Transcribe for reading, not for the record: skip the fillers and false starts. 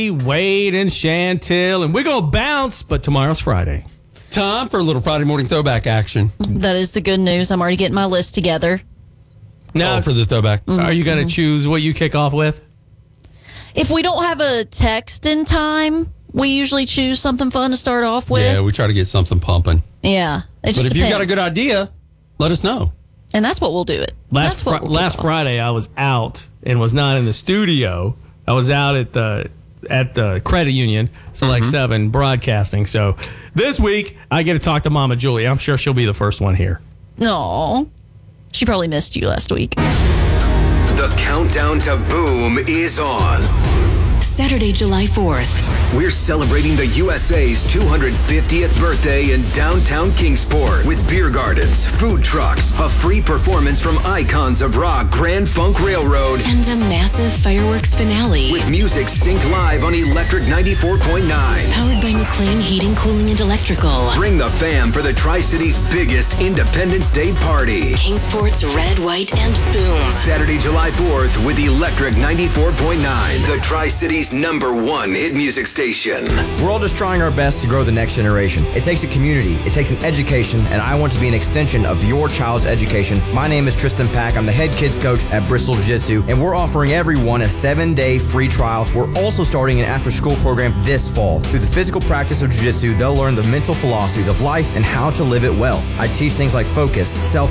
Wade and Chantel, and we're going to bounce, but tomorrow's Friday. Time for a little Friday morning throwback action. That is the good news. I'm already getting my list together. Now, for the throwback. Are you going to choose what you kick off with? If we don't have a text in time, we usually choose something fun to start off with. Yeah, we try to get something pumping. Yeah, it just But if depends. you've got a good idea, let us know. And that's what we'll do it. Last Friday, I was out and was not in the studio. I was out at the credit union, Select 7, broadcasting. So this week, I get to talk to Mama Julie. I'm sure she'll be the first one here. No, she probably missed you last week. The countdown to boom is on. Saturday, July 4th. We're celebrating the USA's 250th birthday in downtown Kingsport with beer gardens, food trucks, a free performance from icons of rock, Grand Funk Railroad, And a massive fireworks finale. with music synced live on Electric 94.9. Powered by McLean Heating, Cooling, and Electrical. Bring the fam for the Tri-City's biggest Independence Day party. Kingsport's Red, White, and Boom. Saturday, July 4th with Electric 94.9, the Tri-City's #1 hit music station. We're all just trying our best to grow the next generation. It takes a community, it takes an education, and I want to be an extension of your child's education. My name is Tristan Pack. I'm the head kids coach at Bristol Jiu-Jitsu, and we're offering everyone a 7-day free trial. We're also starting an after-school program this fall. Through the physical practice of Jiu-Jitsu, they'll learn the mental philosophies of life and how to live it well. I teach things like focus,